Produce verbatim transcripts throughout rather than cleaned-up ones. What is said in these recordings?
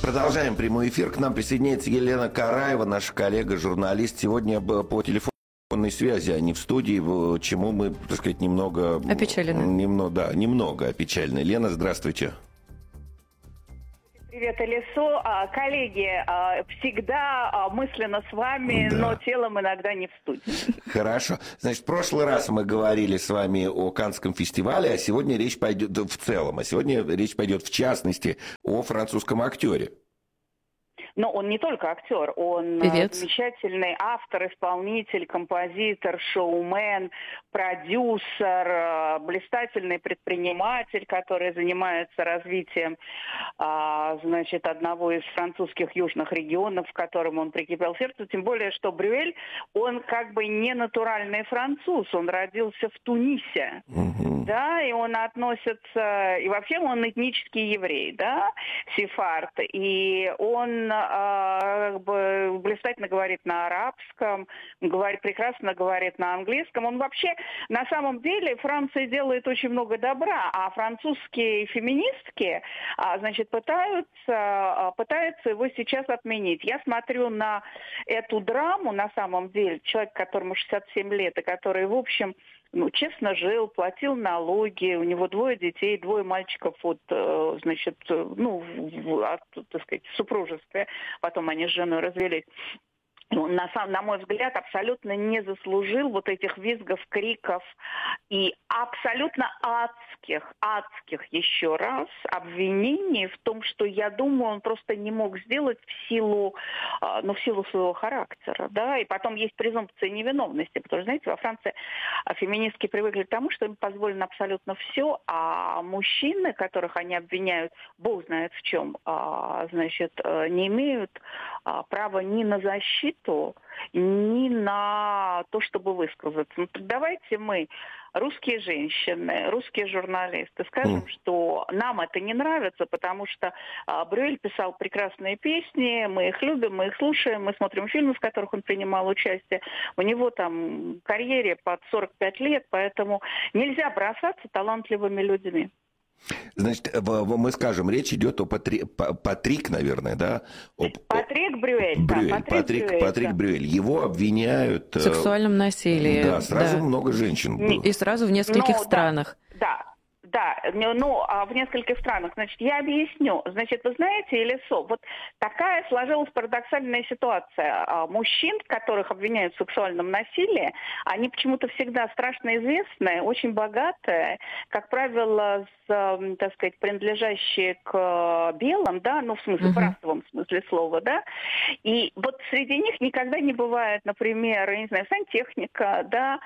Продолжаем прямой эфир. К нам присоединяется Елена Караева, наша коллега, журналист. Сегодня по телефонной связи, а не в студии, чему мы, так сказать, немного... Опечалены. Немного, да, немного опечалены. Лена, здравствуйте. Привет, Элисо. Коллеги, всегда мысленно с вами, да. Но телом иногда не в студии. Хорошо. Значит, в прошлый раз мы говорили с вами о Каннском фестивале, а сегодня речь пойдет в целом, а сегодня речь пойдет в частности о французском актере. Но он не только актер, он Певец. Замечательный автор, исполнитель, композитор, шоумен, продюсер, блистательный предприниматель, который занимается развитием, значит, одного из французских южных регионов, к которому он прикипел сердцу. Тем более, что Брюэль, он как бы не натуральный француз, он родился в Тунисе, угу. да, и он относится, и вообще он этнический еврей, да, сефард, и он как бы блистательно говорит на арабском, говорит, прекрасно говорит на английском. Он вообще, на самом деле, Франция делает очень много добра, а французские феминистки, значит, пытаются, пытаются его сейчас отменить. Я смотрю на эту драму, на самом деле, человек, которому шестьдесят семь лет, и который, в общем, ну, честно жил, платил налоги, у него двое детей, двое мальчиков от, значит, ну, от, так сказать, в супружестве, потом они с женой развелись. На, сам, на мой взгляд, абсолютно не заслужил вот этих визгов, криков и абсолютно адских, адских еще раз обвинений в том, что, я думаю, он просто не мог сделать в силу, ну, в силу своего характера, да, и потом есть презумпция невиновности, потому что, знаете, во Франции феминистки привыкли к тому, что им позволено абсолютно все, а мужчины, которых они обвиняют, бог знает в чем, значит, не имеют права ни на защиту, ни на то, чтобы высказаться. Ну, давайте мы, русские женщины, русские журналисты, скажем, mm. что нам это не нравится, потому что а, Брюэль писал прекрасные песни, мы их любим, мы их слушаем, мы смотрим фильмы, в которых он принимал участие. У него там карьере под сорок пять лет, поэтому нельзя бросаться талантливыми людьми. Значит, мы скажем, речь идет о Патри... Патрик, наверное, да? О... Патрик Брюэль. Брюэль. Да, Патрик, Патрик, Брюэль, Патрик да. Брюэль. Его обвиняют... В сексуальном насилии. Да, сразу да. много женщин было. И сразу в нескольких ну, странах. Да, да. Да, ну, в нескольких странах. Значит, я объясню. Значит, вы знаете, Элисо, вот такая сложилась парадоксальная ситуация. Мужчин, которых обвиняют в сексуальном насилии, они почему-то всегда страшно известные, очень богатые, как правило, с, так сказать, принадлежащие к белым, да, ну, в смысле, в расовом смысле слова, да, и вот среди них никогда не бывает, например, я не знаю, сантехника, да,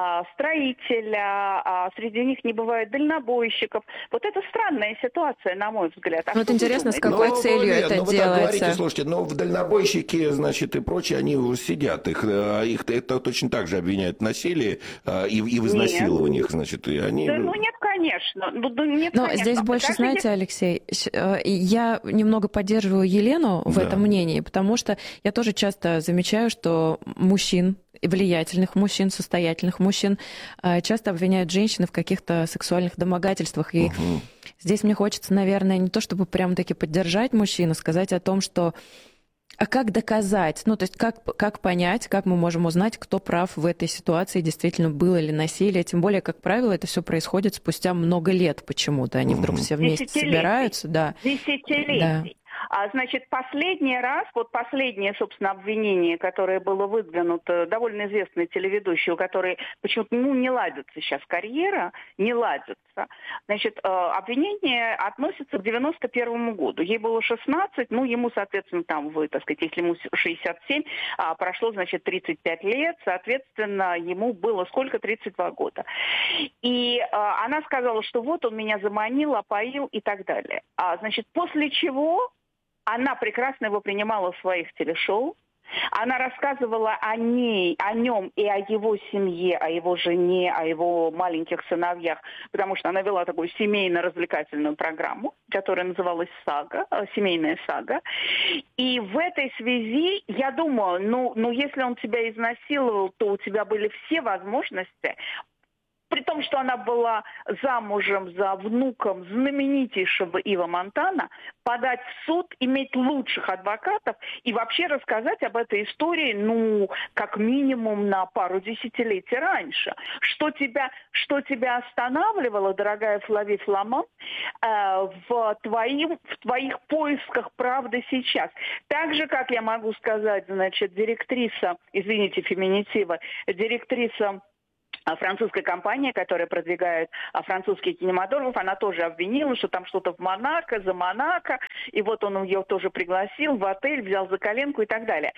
строителя, среди них не бывает дальнобойщиков. Вот это странная ситуация, на мой взгляд. А вот интересно, с какой ну, целью нет, это ну, вы делается? Так говорите, слушайте, но в дальнобойщики, значит, и прочие, они уже сидят. Их, их это точно так же обвиняют в насилии и, и в изнасилованиях, значит. И они... Да, ну нет, конечно. Ну, да, нет, но конечно. здесь больше, Покажи, знаете, Алексей, я немного поддерживаю Елену в да. этом мнении, потому что я тоже часто замечаю, что мужчин, влиятельных мужчин, состоятельных мужчин часто обвиняют женщины в каких-то сексуальных домогательствах. И угу. здесь мне хочется, наверное, не то чтобы прям-таки поддержать мужчину, сказать о том, что а как доказать? Ну, то есть как, как понять, как мы можем узнать, кто прав в этой ситуации, действительно было ли насилие? Тем более, как правило, это все происходит спустя много лет почему-то. Они вдруг все вместе собираются. Да. Десятилетий. Да. А, значит, последний раз, вот последнее, собственно, обвинение, которое было выдвинуто, довольно известный телеведущий, у которой почему-то ну, не ладится сейчас карьера, не ладится. Значит, обвинение относится к девяносто первому году. Ей было шестнадцать, ну, ему, соответственно, там, вы, так сказать, если ему шестьдесят семь, прошло, значит, тридцать пять лет, соответственно, ему было сколько? тридцать два года. И она сказала, что вот он меня заманил, опоил и так далее. Значит, после чего... Она прекрасно его принимала в своих телешоу. Она рассказывала о ней, о нем и о его семье, о его жене, о его маленьких сыновьях, потому что она вела такую семейно-развлекательную программу, которая называлась «Сага», «Семейная сага». И в этой связи, я думаю, ну, ну если он тебя изнасиловал, то у тебя были все возможности при том, что она была замужем за внуком знаменитейшего Ива Монтана, подать в суд, иметь лучших адвокатов и вообще рассказать об этой истории, ну, как минимум на пару десятилетий раньше. Что тебя, что тебя останавливало, дорогая Флави Фламан, э, в, твоим, в твоих поисках правды сейчас? Так же, как я могу сказать, значит, директриса, извините, феминитива, директриса французская компания, которая продвигает французский кинематограф, она тоже обвинила, что там что-то в Монако, за Монако, и вот он ее тоже пригласил в отель, взял за коленку и так далее.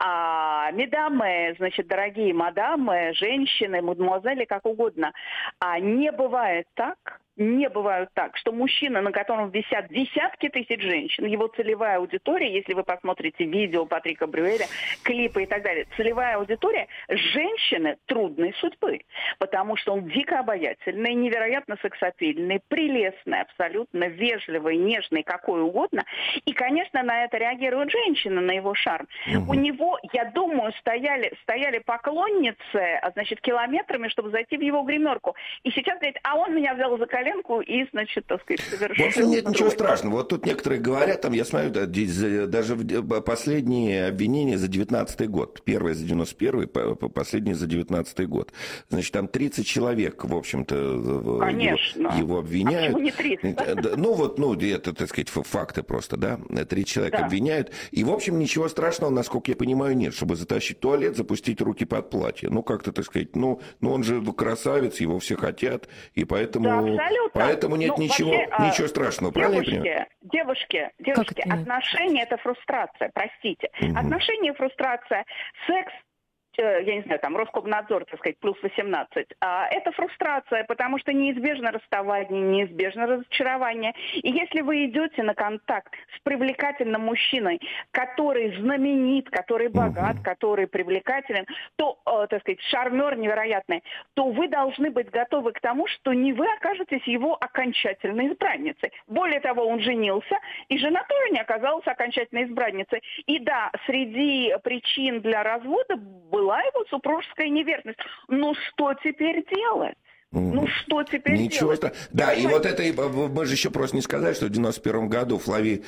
А, медамы, значит, дорогие мадамы, женщины, мадемуазели, как угодно, а не бывает так, не бывает так, что мужчина, на котором висят десятки тысяч женщин, его целевая аудитория, если вы посмотрите видео Патрика Брюэля, клипы и так далее, целевая аудитория – женщины трудной судьбы, потому что он дико обаятельный, невероятно сексапильный, прелестный, абсолютно вежливый, нежный, какой угодно. И, конечно, на это реагируют женщины, на его шарм. Угу. У него, я думаю, стояли, стояли поклонницы, значит, километрами, чтобы зайти в его гримерку. И сейчас говорит, а он меня взял за колено, и, значит, так сказать, совершенно... В общем, нет ничего страшного. Вот тут некоторые говорят, там, я смотрю, даже последние обвинения за девятнадцатый год. Первое за девяносто первый, последнее за девятнадцатый год. Значит, там тридцать человек, в общем-то, Конечно. Его, его обвиняют. А почему не триста? Ну, вот, ну, это, так сказать, факты просто, да. тридцать человек да. обвиняют. И, в общем, ничего страшного, насколько я понимаю, нет. Чтобы затащить в туалет, запустить руки под платье. Ну, как-то, так сказать, ну, ну он же красавец, его все хотят, и поэтому... Да, абсолютно. Поэтому нет ну, ничего, вообще, ничего страшного, девушки, правильно я понимаю? Девушки, девушки, отношения – это фрустрация, простите. Угу. Отношения – фрустрация, секс – я не знаю, там, Роскомнадзор, так сказать, плюс восемнадцать, а это фрустрация, потому что неизбежно расставание, неизбежно разочарование. И если вы идете на контакт с привлекательным мужчиной, который знаменит, который богат, uh-huh. который привлекателен, то, э, так сказать, шармер невероятный, то вы должны быть готовы к тому, что не вы окажетесь его окончательной избранницей. Более того, он женился, и жена тоже не оказалась окончательной избранницей. И да, среди причин для развода было была его супружеская неверность. Ну что теперь делать? Ну что теперь Ничего делать? Что... Да, и вот это, мы же еще просто не сказали, что в девяносто первом году Флави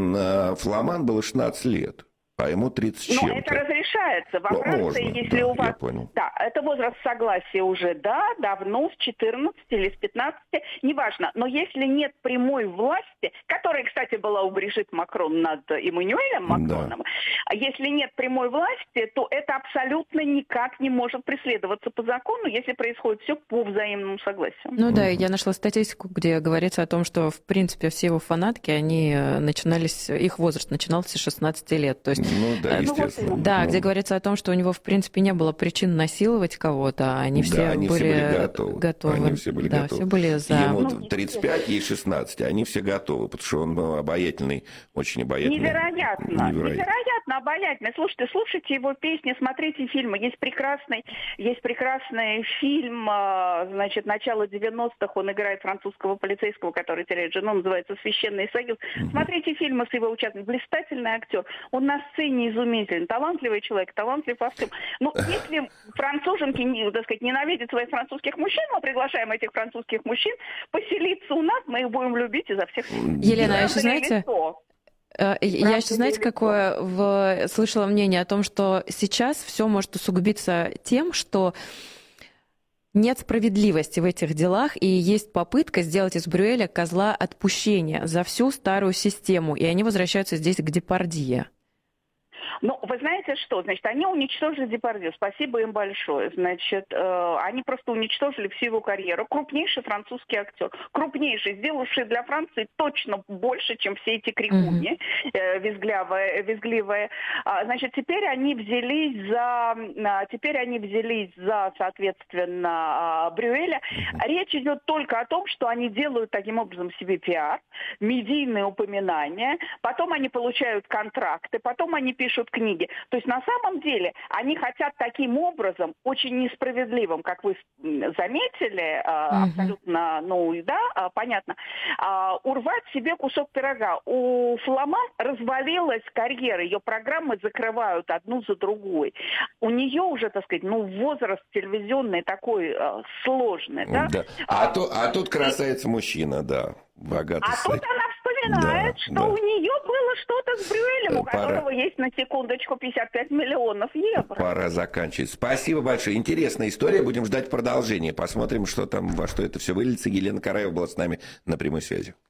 Фламан было шестнадцать лет. А ему тридцать чем-то. Но это разрешается. Во ну, Франции, можно, если да, у вас... Я понял. Да, это возраст согласия уже, да, давно, с четырнадцати или с пятнадцати, неважно. Но если нет прямой власти, которая, кстати, была у Брижит Макрон над Эммануэлем Макроном, да. Если нет прямой власти, то это абсолютно никак не может преследоваться по закону, если происходит все по взаимному согласию. Ну да, я нашла статистику, где говорится о том, что, в принципе, все его фанатки, они начинались, их возраст начинался с шестнадцати лет. То есть Ну да, естественно. Да, ну. где говорится о том, что у него, в принципе, не было причин насиловать кого-то, они все, да, они были, все были готовы. готовы. Они все были да, готовы. Все были за... Ему ну, тридцать пять, ей шестнадцать, они все готовы, потому что он был обаятельный, очень обаятельный. Невероятно, невероятно, невероятно обаятельный. Слушайте, слушайте его песни, смотрите фильмы. Есть прекрасный, есть прекрасный фильм, значит, начало девяностых, он играет французского полицейского, который теряет жену, называется «Священный союз». Угу. Смотрите фильмы с его участием. Блистательный актер. Он на сцене изумителен, талантливый человек, талантлив во всем. Ну, если француженки, так сказать, ненавидят своих французских мужчин, мы приглашаем этих французских мужчин поселиться у нас, мы их будем любить изо всех сил. Елена, а еще знаете... Я еще, знаете, какое в... слышала мнение о том, что сейчас все может усугубиться тем, что нет справедливости в этих делах, и есть попытка сделать из Брюэля козла отпущения за всю старую систему, и они возвращаются здесь к Депардье. Ну, вы знаете что? Значит, они уничтожили Депардье. Спасибо им большое. Значит, э, они просто уничтожили всю его карьеру. Крупнейший французский актер. Крупнейший, сделавший для Франции точно больше, чем все эти крикуни, э, визглявые, визгливые. А, значит, теперь они взялись за... Теперь они взялись за, соответственно, Брюэля. Речь идет только о том, что они делают таким образом себе пиар, медийные упоминания. Потом они получают контракты. Потом они пишут пишут книги. То есть на самом деле они хотят таким образом, очень несправедливым, как вы заметили, uh-huh. абсолютно, ну да, понятно, урвать себе кусок пирога. У Фламан развалилась карьера, ее программы закрывают одну за другой. У нее уже, так сказать, ну возраст телевизионный такой сложный, да? да. А, а, то, а тут красавица-мужчина, да, богатый. А тут она вспоминает, да, что да. у нее было что-то с Брюэлем, у Пора. которого есть на секундочку пятьдесят пять миллионов евро. Пора заканчивать. Спасибо большое. Интересная история. Будем ждать продолжения. Посмотрим, что там, во что это все выльется. Елена Караева была с нами на прямой связи.